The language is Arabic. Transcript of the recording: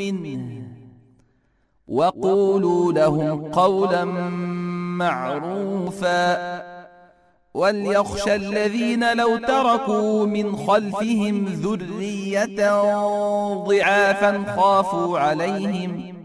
منه وقولوا لهم قولا معروفا وليخشى الذين لو تركوا من خلفهم ذرية ضعافا خافوا عليهم